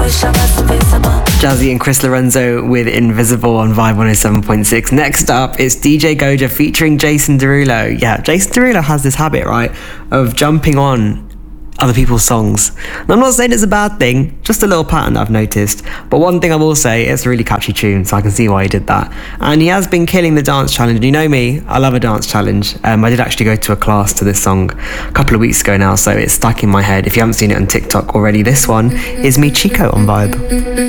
Jazzy and Chris Lorenzo with Invisible on Vibe 107.6. Next up is DJ Goja featuring Jason Derulo. Yeah, Jason Derulo has this habit, right, of jumping on other people's songs. And I'm not saying it's a bad thing, just a little pattern that I've noticed. But one thing I will say, it's a really catchy tune, so I can see why he did that. And he has been killing the dance challenge. And you know me, I love a dance challenge. I did actually go to a class to this song a couple of weeks ago now, so it's stuck in my head. If you haven't seen it on TikTok already, this one is Me Chico on Vibe.